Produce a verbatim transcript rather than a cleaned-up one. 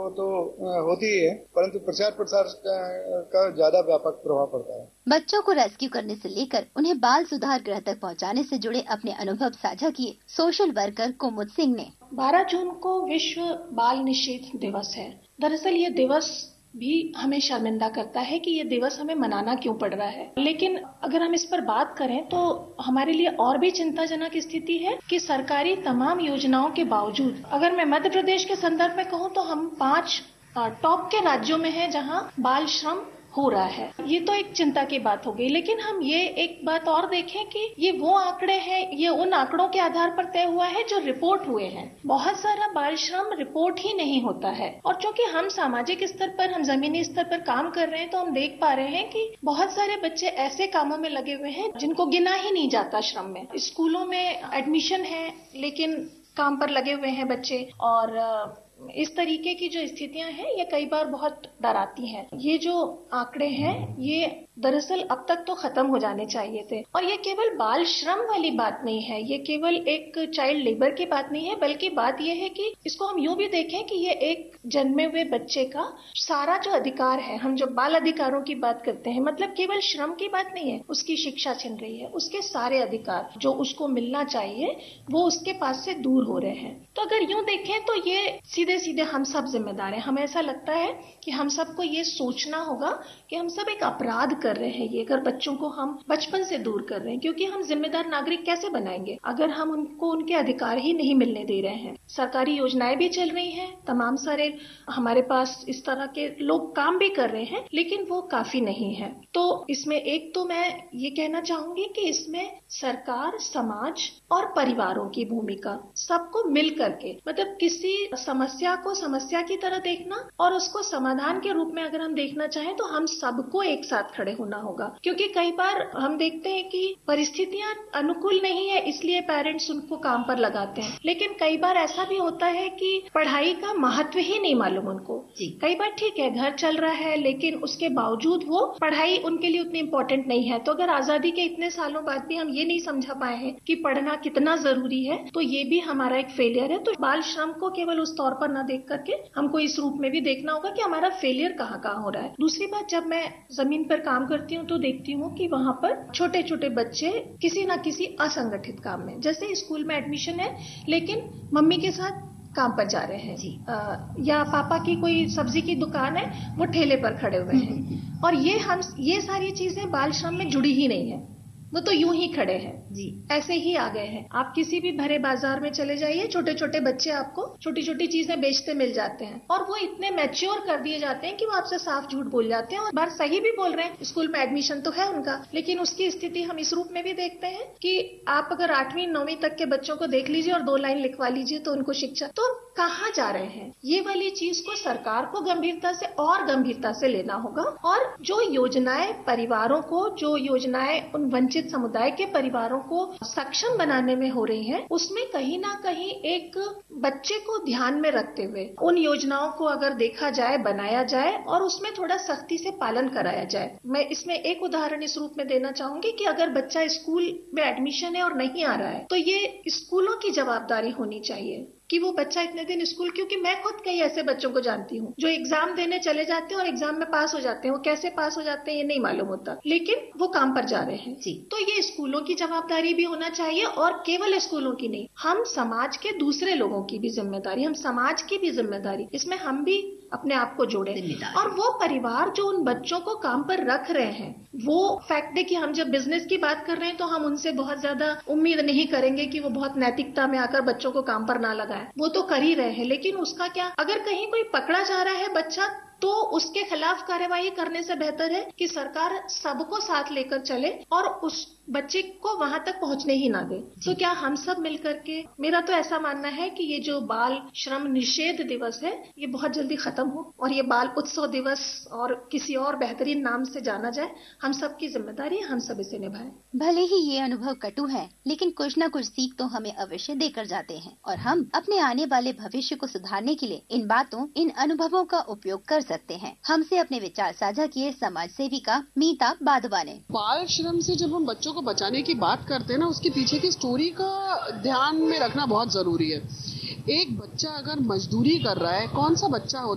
तो होती ही है, परंतु प्रचार प्रसार का ज्यादा व्यापक प्रभाव पड़ता है। बच्चों को रेस्क्यू करने से लेकर उन्हें बाल सुधार गृह तक पहुंचाने से जुड़े अपने अनुभव साझा किए सोशल वर्कर कुमुद सिंह ने। बारह जून को विश्व बाल निषेध दिवस है। दरअसल ये दिवस भी हमें शर्मिंदा करता है कि ये दिवस हमें मनाना क्यों पड़ रहा है। लेकिन अगर हम इस पर बात करें तो हमारे लिए और भी चिंताजनक स्थिति है कि सरकारी तमाम योजनाओं के बावजूद, अगर मैं मध्य प्रदेश के संदर्भ में कहूँ तो हम पांच टॉप के राज्यों में हैं जहां बाल श्रम हो रहा है। ये तो एक चिंता की बात हो गई। लेकिन हम ये एक बात और देखें कि ये वो आंकड़े हैं, ये उन आंकड़ों के आधार पर तय हुआ है जो रिपोर्ट हुए हैं। बहुत सारा बाल श्रम रिपोर्ट ही नहीं होता है, और चूंकि हम सामाजिक स्तर पर, हम जमीनी स्तर पर काम कर रहे हैं, तो हम देख पा रहे हैं कि बहुत सारे बच्चे ऐसे कामों में लगे हुए हैं जिनको गिना ही नहीं जाता श्रम में। स्कूलों में एडमिशन है लेकिन काम पर लगे हुए हैं बच्चे, और इस तरीके की जो स्थितियां हैं ये कई बार बहुत डराती हैं। ये जो आंकड़े हैं ये दरअसल अब तक तो खत्म हो जाने चाहिए थे। और ये केवल बाल श्रम वाली बात नहीं है, ये केवल एक चाइल्ड लेबर की बात नहीं है, बल्कि बात ये है कि इसको हम यूं भी देखें कि ये एक जन्मे हुए बच्चे का सारा जो अधिकार है, हम जो बाल अधिकारों की बात करते हैं, मतलब केवल श्रम की बात नहीं है, उसकी शिक्षा छिन रही है, उसके सारे अधिकार जो उसको मिलना चाहिए वो उसके पास से दूर हो रहे हैं। तो अगर यूं देखें तो ये सीधे सीधे हम सब जिम्मेदार हैं। हमें ऐसा लगता है कि हम सबको ये सोचना होगा कि हम सब एक अपराध कर रहे हैं ये, अगर बच्चों को हम बचपन से दूर कर रहे हैं, क्योंकि हम जिम्मेदार नागरिक कैसे बनाएंगे अगर हम उनको उनके अधिकार ही नहीं मिलने दे रहे हैं। सरकारी योजनाएं भी चल रही हैं, तमाम सारे हमारे पास इस तरह के लोग काम भी कर रहे हैं, लेकिन वो काफी नहीं है। तो इसमें एक तो मैं ये कहना चाहूंगी कि इसमें सरकार, समाज और परिवारों की भूमिका, सबको मिल करके, मतलब किसी समस्या को समस्या की तरह देखना और उसको समाधान के रूप में अगर हम देखना चाहें तो हम सबको एक साथ खड़े होना होगा। क्योंकि कई बार हम देखते हैं कि परिस्थितियां अनुकूल नहीं है इसलिए पेरेंट्स उनको काम पर लगाते हैं, लेकिन कई बार ऐसा भी होता है कि पढ़ाई का महत्व ही नहीं मालूम उनको। कई बार ठीक है घर चल रहा है लेकिन उसके बावजूद वो पढ़ाई उनके लिए उतनी इम्पोर्टेंट नहीं है। तो अगर आजादी के इतने सालों बाद भी हम ये नहीं समझा पाए हैं कि पढ़ना कितना जरूरी है, तो ये भी हमारा एक फेलियर है। तो बाल श्रम को केवल उस तौर पर न देख करके हमको इस रूप में भी देखना होगा कि हमारा फेलियर कहाँ कहाँ हो रहा है। दूसरी बात, जब मैं जमीन पर काम करती हूँ तो देखती हूँ कि वहाँ पर छोटे छोटे बच्चे किसी न किसी असंगठित काम में, जैसे स्कूल में एडमिशन है लेकिन मम्मी के साथ काम पर जा रहे हैं जी, आ, या पापा की कोई सब्जी की दुकान है वो ठेले पर खड़े हुए हैं, और ये हम ये सारी चीजें बाल श्रम में जुड़ी ही नहीं है, वो तो यूं ही खड़े हैं जी, ऐसे ही आ गए हैं। आप किसी भी भरे बाजार में चले जाइए, छोटे छोटे बच्चे आपको छोटी छोटी चीजें बेचते मिल जाते हैं, और वो इतने मैच्योर कर दिए जाते हैं कि वो आपसे साफ झूठ बोल जाते हैं और बार सही भी बोल रहे हैं। स्कूल में एडमिशन तो है उनका, लेकिन उसकी स्थिति हम इस रूप में भी देखते हैं कि आप अगर आठवीं नौवीं तक के बच्चों को देख लीजिए और दो लाइन लिखवा लीजिए तो उनको शिक्षा, तो कहाँ जा रहे हैं। ये वाली चीज को सरकार को गंभीरता से और गंभीरता से लेना होगा, और जो योजनाएं परिवारों को, जो योजनाएं उन वंचित समुदाय के परिवारों को सक्षम बनाने में हो रही हैं, उसमें कहीं ना कहीं एक बच्चे को ध्यान में रखते हुए उन योजनाओं को अगर देखा जाए, बनाया जाए और उसमें थोड़ा सख्ती से पालन कराया जाए। मैं इसमें एक उदाहरण इस रूप में देना चाहूंगी कि अगर बच्चा स्कूल में एडमिशन है और नहीं आ रहा है तो ये स्कूलों की जवाबदारी होनी चाहिए कि वो बच्चा इतने दिन स्कूल, क्योंकि मैं खुद कई ऐसे बच्चों को जानती हूँ जो एग्जाम देने चले जाते हैं और एग्जाम में पास हो जाते हैं। वो कैसे पास हो जाते हैं ये नहीं मालूम होता, लेकिन वो काम पर जा रहे हैं जी। तो ये स्कूलों की जवाबदारी भी होना चाहिए, और केवल स्कूलों की नहीं, हम समाज के दूसरे लोगों की भी जिम्मेदारी, हम समाज की भी जिम्मेदारी, इसमें हम भी अपने आप को जोड़े। और वो परिवार जो उन बच्चों को काम पर रख रहे हैं, वो फैक्ट है कि हम जब बिजनेस की बात कर रहे हैं तो हम उनसे बहुत ज्यादा उम्मीद नहीं करेंगे कि वो बहुत नैतिकता में आकर बच्चों को काम पर ना लगाए, वो तो कर ही रहे हैं। लेकिन उसका क्या, अगर कहीं कोई पकड़ा जा रहा है बच्चा, तो उसके खिलाफ कार्यवाही करने से बेहतर है कि सरकार सबको साथ लेकर चले और उस बच्चे को वहां तक पहुंचने ही ना दे। तो क्या हम सब मिलकर के, मेरा तो ऐसा मानना है कि ये जो बाल श्रम निषेध दिवस है ये बहुत जल्दी खत्म हो और ये बाल उत्सव दिवस और किसी और बेहतरीन नाम से जाना जाए। हम सब की जिम्मेदारी है, हम सब इसे निभाएं। भले ही ये अनुभव कटु है, लेकिन कुछ न कुछ सीख तो हमें अवश्य देकर जाते हैं, और हम अपने आने वाले भविष्य को सुधारने के लिए इन बातों, इन अनुभवों का उपयोग कर सकते हैं। हमसे अपने विचार साझा किए समाज सेविका मीता बाधवा ने। बाल श्रम से जब हम बच्चों को बचाने की बात करते हैं ना, उसके पीछे की स्टोरी का ध्यान में रखना बहुत जरूरी है। एक बच्चा अगर मजदूरी कर रहा है, कौन सा बच्चा होता